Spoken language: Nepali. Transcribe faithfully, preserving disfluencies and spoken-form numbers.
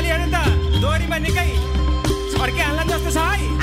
हेर्नु त दोहोरीमा निकै छड्के हाल्न जस्तो छ है।